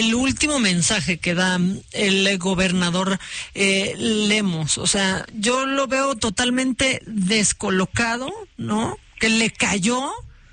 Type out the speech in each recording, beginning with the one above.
el último mensaje que da el gobernador Lemos. O sea, yo lo veo totalmente descolocado, ¿no? Que le cayó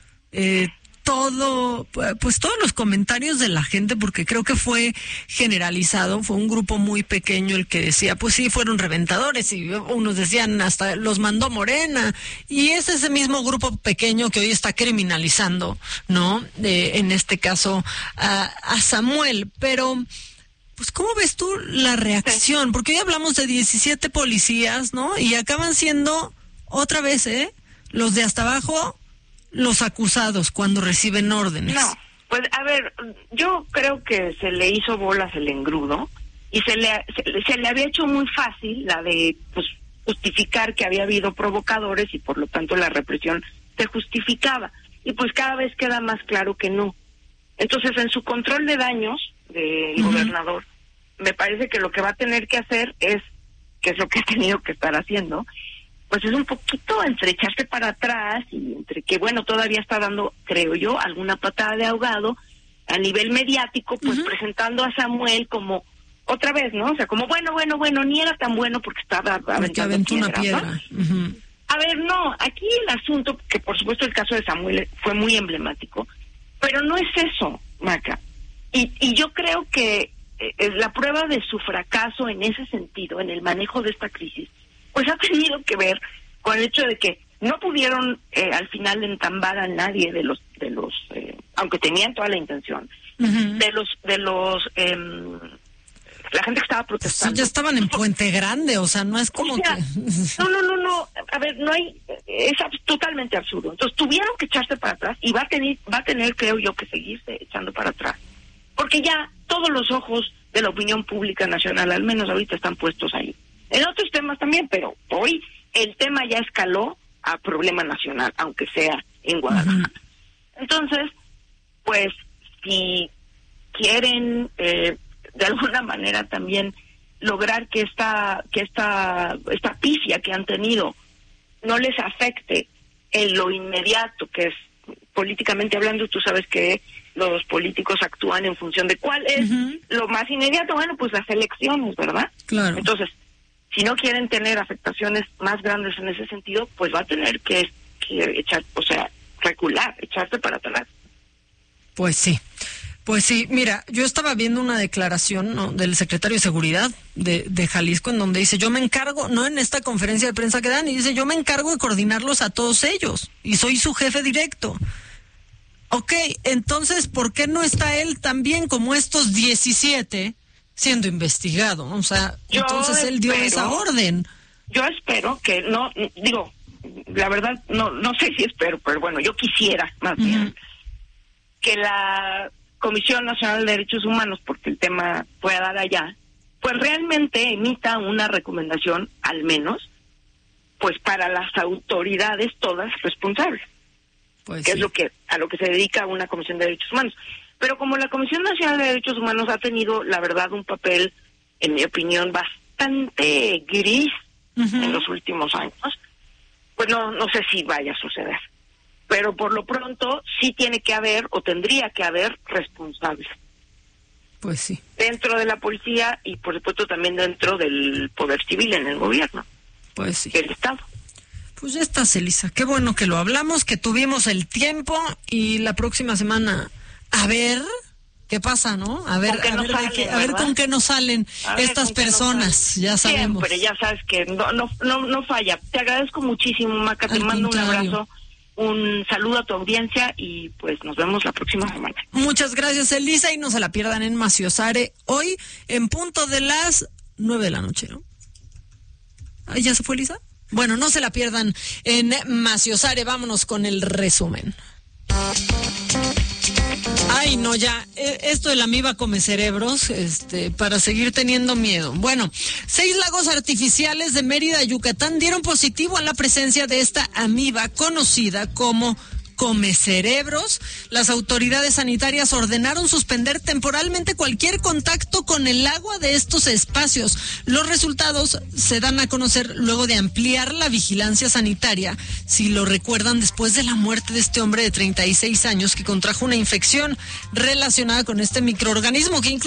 pues todos los comentarios de la gente, porque creo que fue generalizado, fue un grupo muy pequeño el que decía, pues sí, fueron reventadores, y unos decían hasta los mandó Morena, y es ese mismo grupo pequeño que hoy está criminalizando, ¿no? En este caso a Samuel, pero pues ¿cómo ves tú la reacción? Porque hoy hablamos de 17 policías, ¿no? Y acaban siendo otra vez, los de hasta abajo, los acusados cuando reciben órdenes. No, pues a ver, yo creo que se le hizo bolas el engrudo y se le había hecho muy fácil la de pues justificar que había habido provocadores y por lo tanto la represión se justificaba. Y pues cada vez queda más claro que no. Entonces, en su control de daños del gobernador, me parece que lo que va a tener que hacer es, que es lo que ha tenido que estar haciendo, pues es un poquito entre echarse para atrás y entre que, bueno, todavía está dando, creo yo, alguna patada de ahogado a nivel mediático, pues presentando a Samuel como otra vez, ¿no? O sea, como bueno, ni era tan bueno porque estaba aventando una piedra. ¿no? A ver, no, aquí el asunto, que por supuesto el caso de Samuel fue muy emblemático, pero no es eso, Maca. Y yo creo que la prueba de su fracaso en ese sentido, en el manejo de esta crisis, pues ha tenido que ver con el hecho de que no pudieron al final entambar a nadie de los aunque tenían toda la intención, de los la gente que estaba protestando. Sí, ya estaban en Puente Grande, o sea, no es como que... No, a ver, no hay, es totalmente absurdo. Entonces tuvieron que echarse para atrás y va a tener, creo yo, que seguirse echando para atrás. Porque ya todos los ojos de la opinión pública nacional, al menos ahorita, están puestos ahí. En otros temas también, pero hoy el tema ya escaló a problema nacional, aunque sea en Guadalajara. Entonces, pues, si quieren de alguna manera también lograr que esta pifia que han tenido no les afecte en lo inmediato, que es políticamente hablando, tú sabes que los políticos actúan en función de cuál es lo más inmediato, bueno, pues las elecciones, ¿verdad? Claro. Entonces, si no quieren tener afectaciones más grandes en ese sentido, pues va a tener que echar, o sea, recular, echarse para atrás. Pues sí, mira, yo estaba viendo una declaración, ¿no?, del secretario de Seguridad de Jalisco, en donde dice, yo me encargo, no en esta conferencia de prensa que dan, y dice, yo me encargo de coordinarlos a todos ellos, y soy su jefe directo. Ok, entonces, ¿por qué no está él también como estos 17 siendo investigado? O sea, entonces él dio esa orden. Yo espero que no, digo, la verdad, no sé si espero, pero bueno, yo quisiera más bien que la Comisión Nacional de Derechos Humanos, porque el tema puede dar allá, pues realmente emita una recomendación, al menos, pues para las autoridades todas responsables, pues que sí, es a lo que se dedica una Comisión de Derechos Humanos. Pero como la Comisión Nacional de Derechos Humanos ha tenido, la verdad, un papel, en mi opinión, bastante gris en los últimos años, pues no sé si vaya a suceder. Pero por lo pronto sí tiene que haber, o tendría que haber, responsables. Pues sí. Dentro de la policía y por supuesto también dentro del poder civil en el gobierno. Pues sí. El Estado. Pues ya estás, Elisa. Qué bueno que lo hablamos, que tuvimos el tiempo, y la próxima semana a ver qué pasa, ¿no? A ver con qué nos salen estas personas, ya sabemos. Siempre, ya sabes que no falla. Te agradezco muchísimo, Maca, te mando un abrazo. Un saludo a tu audiencia y pues nos vemos la próxima semana. Muchas gracias, Elisa, y no se la pierdan en Maciosare hoy en punto de las 9 de la noche, ¿no? ¿Ay, ya se fue, Elisa? Bueno, no se la pierdan en Maciosare. Vámonos con el resumen. Ay, no, ya, esto de la amiba come cerebros, para seguir teniendo miedo. Bueno, 6 lagos artificiales de Mérida, Yucatán, dieron positivo a la presencia de esta amiba conocida como come cerebros. Las autoridades sanitarias ordenaron suspender temporalmente cualquier contacto con el agua de estos espacios. Los resultados se dan a conocer luego de ampliar la vigilancia sanitaria. Si lo recuerdan, después de la muerte de este hombre de 36 años que contrajo una infección relacionada con este microorganismo que